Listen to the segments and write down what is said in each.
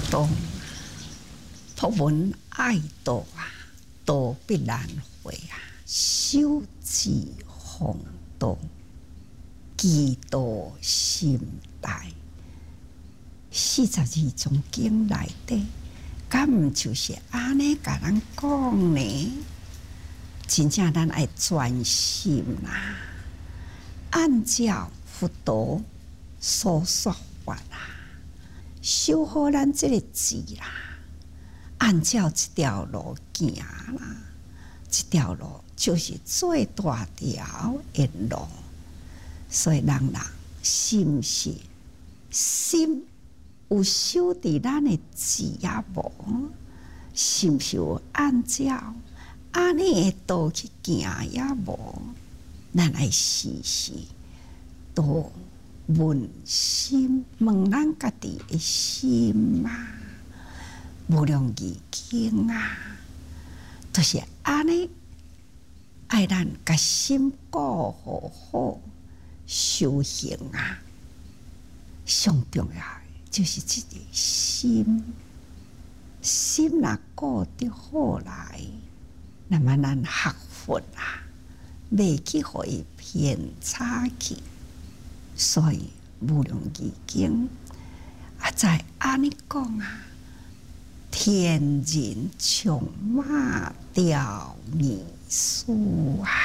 道，博闻爱道啊，道必难会啊，修持弘道，祈祷心大。42种经内底，敢毋就是安尼甲咱讲呢？真正咱爱专心啦，按照佛陀所说法啦，修好咱这个志啦，按照这条路行啦，这条路就是最大条的路。所以人是毋是心有守伫咱的志也无？是毋是有按照安尼的道去行也无？咱爱时时都问心，问咱家己的心啊，无量义经啊，就是安尼，爱咱甲心顾好好，修行啊，上重要的就是这个心，心若顾得好来，那么咱学佛啊，袂去互伊偏差去。所以无量义经啊，在安尼讲啊，天人充满调秘书啊，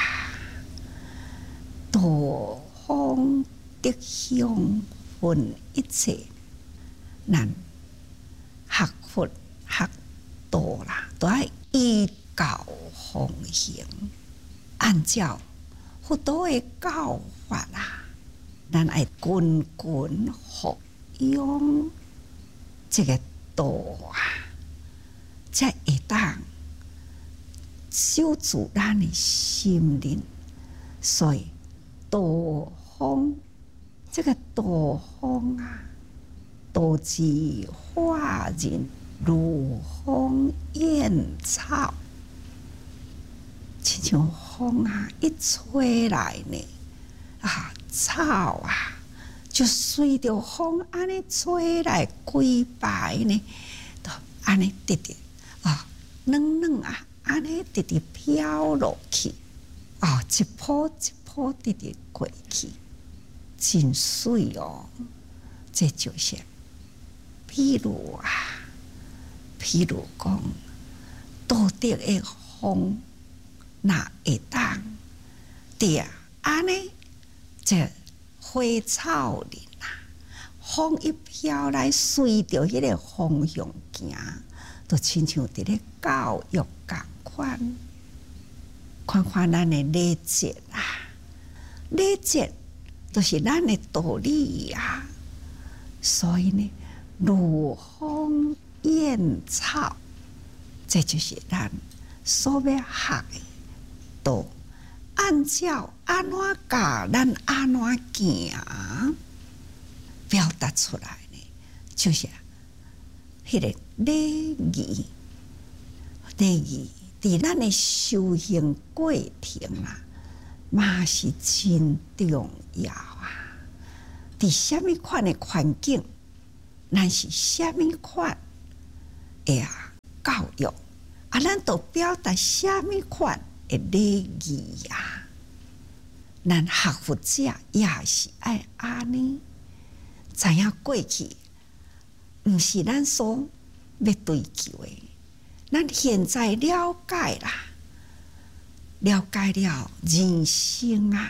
多方德相分一切，咱学佛学道啦，都要依教奉行，按照佛陀的教法啦，咱爱群群服用这个道啊，才会当守住咱的心灵。所以道风，这个道风啊，道之化人，如风燕草。亲像风啊，一吹来呢，啊，草啊，就随着风安尼吹来，规排呢，都安尼直直啊，软软啊，安尼直直飘落去，啊，一波一波直直过去，真水哦。这就是，譬如讲，道德的风，那会当对啊，安尼这花草林啊，风一飘来，随着迄个方向行，就亲像伫咧教育共款。看看咱的礼节啊，礼节就是咱的道理啊。所以呢，如风燕草，这就是咱所要学的道。按照安怎教，咱安怎行，表达出来呢，就是迄个礼仪。礼仪伫咱的修行过程啊，嘛是真重要啊。伫什么款的环境，咱是什么款的教育啊，咱都表达什么款的礼仪啊。咱学佛者也是爱安尼，知影过去毋是咱所要追求的。咱现在了解啦，了解了人生啊，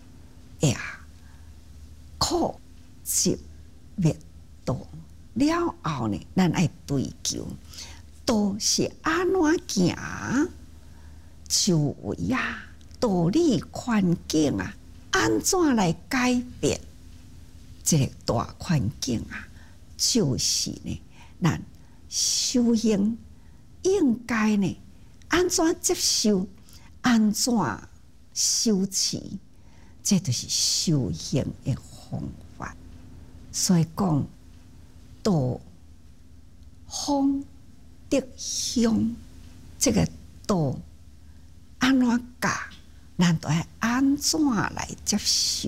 苦集灭道了后呢，咱爱追求道是安怎行，就为啊道理环境啊，安怎来改变这个大环境啊？就是呢，咱修行应该呢，安怎接受，安怎修持，这就是修行的方法。所以讲道风德香，这个道安怎教，咱都要安怎来接受。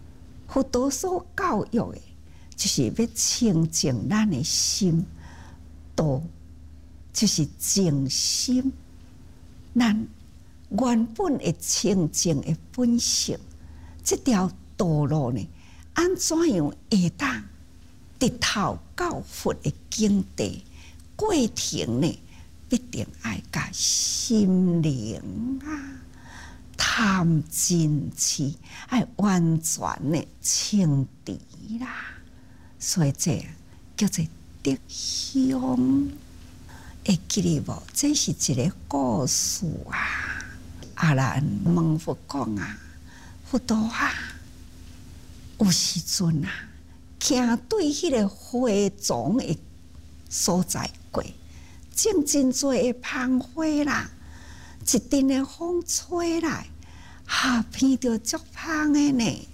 佛陀所教育的，就是要清净咱的心， 道就是静心，咱原本的清净的本性，这条道路呢，安怎样会当直透到佛的境地？过程呢，必定爱甲心灵啊、贪嗔痴，爱完全的清除啦。所以这叫做德香。会记得无？这是一个故事啊。阿难问佛讲啊，佛陀啊，有时阵啊，行对迄个花丛的所在过，种真多的芳花啦，一阵的风吹来，闻着足香的呢。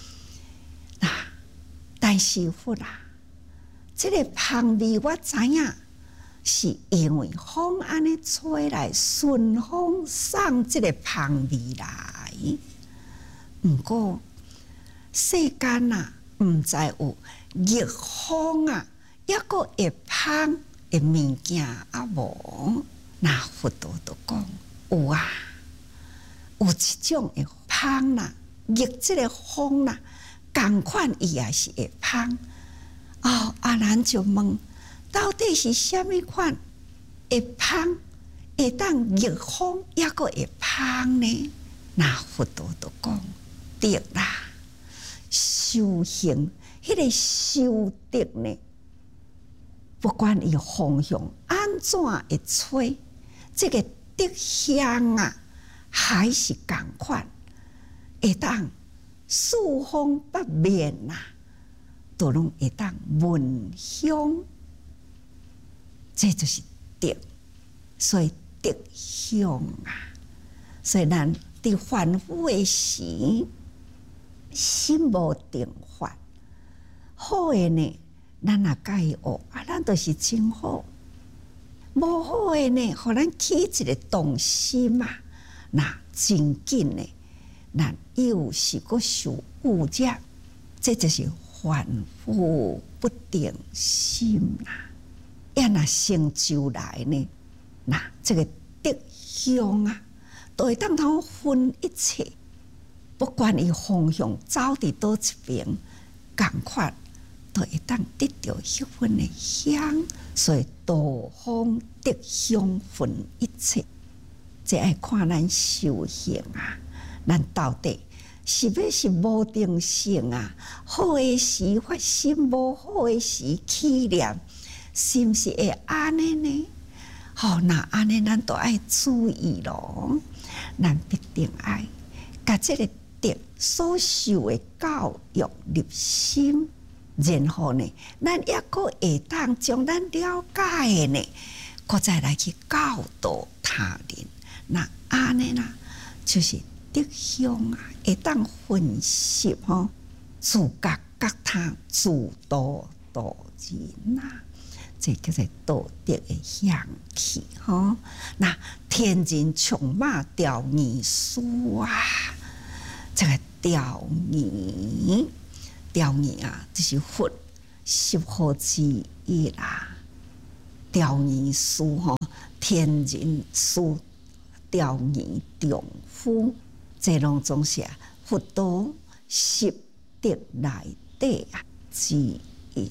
但是佛啊，这个香味我知影。是因为风安尼吹来，顺风送这个香味来。不过世间啊，唔知有逆风啊，抑个会香的物件啊无？那佛陀都讲有啊，有一种会香啦，逆这个风啦，同款伊也是会香。阿难就问。到底是虾米款会香，会当逆风，抑个会香呢？那佛陀都讲对啦，修行迄个修德呢，不管伊方向安怎会吹，这个德香啊，还是同款，会当四方八面呐，都拢会当闻香。这就是德，所以德香啊。所以咱伫凡夫的时，心无定法，好的呢，咱也甲伊学啊，咱就是真好；无好的呢，互咱起一个动心嘛，那真紧呢，咱又是个受污染，这就是凡夫不定心啦。要若成就来呢，那这个德香啊，都会当通分一切，不管伊方向走伫倒一边，共款都会当得到迄份的香。所以道方德香分一切，这爱看咱修行啊，咱到底是要是无定性啊，好的时发心，无好的时起念。是毋是会安尼呢？那安尼咱都爱注意咯。咱必定爱甲这个德所受的教育入心，然后呢，咱抑个会当将咱了解的呢，搁再来去教导他人。那安尼啦，就是德香啊，会当分析自觉觉他，自度度人啊。这叫做道德的香气那天人充满调尼书啊，这个调尼啊，就是佛十好之一啦。调尼书天人书调尼丈夫，这拢总是佛陀十德内底之